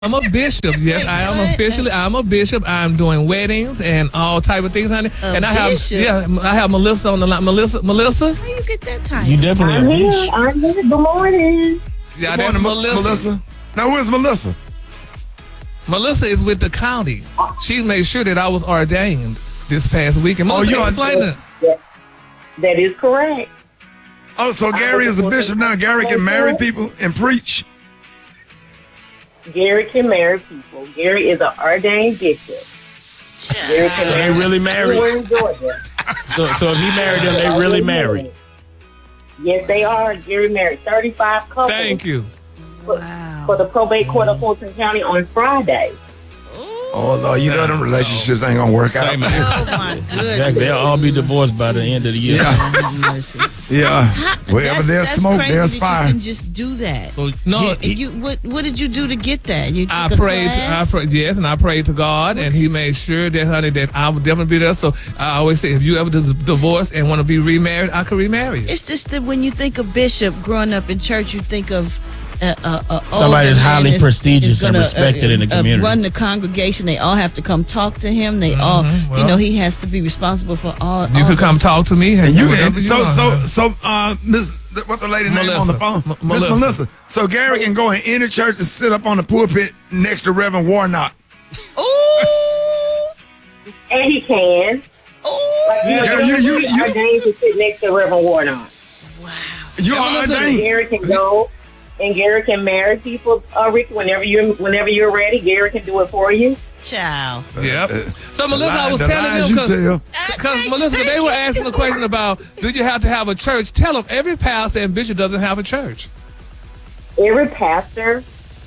I'm a bishop. Yes, I am officially. I'm a bishop. I'm doing weddings and all type of things, honey. And I have Melissa on the line. Melissa. How you get that title? You definitely a bishop. I'm here. Good morning. Yeah, Good that's morning, Melissa. Now, where's Melissa? Melissa is with the county. She made sure that I was ordained this past week. And Melissa, explain it. That is correct. Oh, so Gary is a bishop now. Gary can marry people and preach. Gary can marry people. Gary is an ordained bishop. Gary can So they really married? We're in Georgia. So if he married them, they really married. Yes, they are. Gary married 35 couples. Thank you. For the probate court of Fulton County on Friday. Oh, Lord, you know them relationships ain't gonna work out. Oh my goodness. Exactly. They'll all be divorced by the end of the year. Yeah. Wherever there's that's smoke, crazy there's that fire. You can just do that. So no, What did you do to get that? You took I a prayed. class? Yes, and I prayed to God, and He made sure that, honey, that I would definitely be there. So I always say, if you ever divorce and want to be remarried, I could remarry you. It's just that when you think of bishop growing up in church, you think of Somebody that's highly prestigious and gonna, respected in the community. Run the congregation. They all have to come talk to him. They all, he has to be responsible for all. You could come talk to me. And Miss, what's the lady name Melissa. on the phone? Miss Melissa. So Gary can go in any church and sit up on the pulpit next to Reverend Warnock. Ooh, And he can. ooh. You ordained to sit next to Reverend Warnock. You are ordained. Gary can go and Gary can marry people, Rick, whenever you're ready. Gary can do it for you. Child. Yep. So Melissa, I was telling them because Melissa, they were asking a question about, do you have to have a church? Tell them every pastor and bishop doesn't have a church. Every pastor,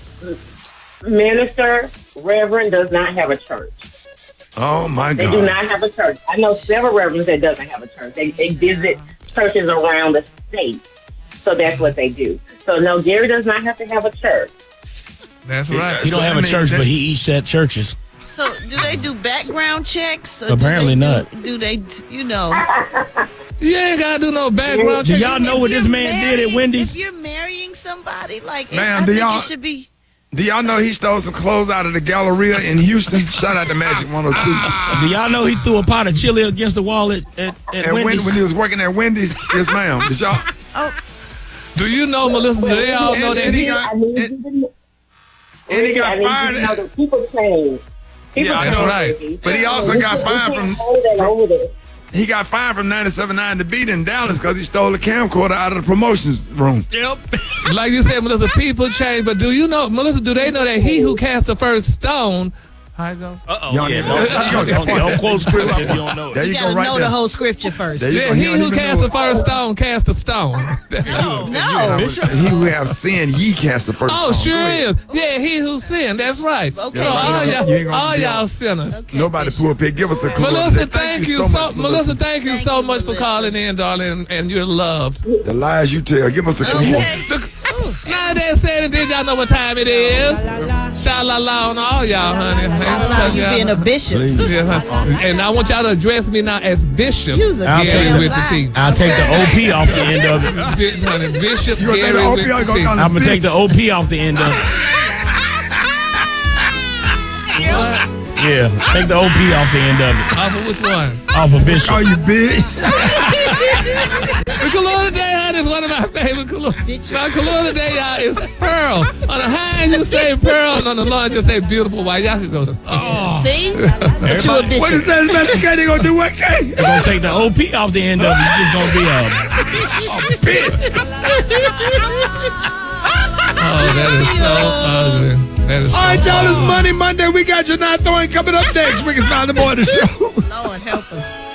minister, reverend does not have a church. Oh, my They God. do not have a church. I know several reverends that doesn't have a church. They visit churches around the state. So that's what they do. So no, Gary does not have to have a church. That's right. He don't have a church, but he eats at churches. So do they do background checks? Or Apparently not. Do they, You ain't got to do no background Do check. y'all know what this man did at Wendy's? If you're marrying somebody, like, Ma'am, I do think y'all- it should be. Do y'all know he stole some clothes out of the Galleria in Houston? Shout out to Magic 102. Do y'all know he threw a pot of chili against the wall at And Wendy's? when he was working at Wendy's, yes, ma'am. Did y'all? Do you know, Melissa? Do they all know that he got? I need you to know that people change. Yeah, that's right. But he also got fined from. over there. He got fined from 97.9 to beat in Dallas because he stole a camcorder out of the promotions room. Yep. Like you said, Melissa, people change. But do you know, Melissa? Do they know that he who cast the first stone? How it go? Don't quote scripture if you don't know it. There You you gotta go, right know there. the whole scripture first. There you Yeah, go. he don't who even cast know the it. first stone cast the stone. No. He who have sinned, ye cast the first Oh, stone. sure is. Yeah, he who sinned. That's right. Okay. So all You ain't gonna all do y'all that. sinners. Okay, Nobody Bishop. pulpit. Give us a clue. Melissa, thank you so much, Melissa, thank you Thank so you, much for Melissa. calling in, darling, and you're loved. The lies you tell. Give us a clue. Okay. Now that said, did y'all know what time it is? Sha-la-la on all y'all, honey. You being a bishop. Yeah, honey. And I want y'all to address me now as Bishop You's a Gary damn with the lie. T. I'll take the OP off the end of it. Honey, Bishop You gonna take Gary the with OP, the gonna T. call I'm gonna take the OP off the end of it. Yeah, take the OP off the end of it. Off of which one? Off of Bishop. Are you big? The color today, honey, is one of my favorite colors. My color today, y'all, is pearl. On the high end, you say pearl, and on the low end, you say beautiful white. Y'all can go to. See? But you a bishop. What is that special K? They gonna do what, K? You're gonna take the OP off the end of it. You're just gonna be Oh, that is so ugly. That is so All right, y'all, it's ugly. Money Monday. We got Janai Thorne coming up next. We can smile the boy the show. Lord help us.